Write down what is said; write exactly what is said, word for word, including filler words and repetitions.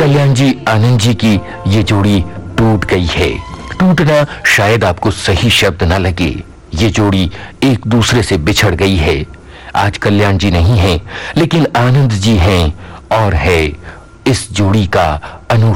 कल्याण जी, आनंद जी की ये जोड़ी टूट गई है। टूटना शायद आपको सही शब्द ना लगे, ये जोड़ी एक दूसरे से बिछड़ गई है। आज कल्याण जी नहीं है, लेकिन आनंद जी हैं और है इस जोड़ी का अनूठा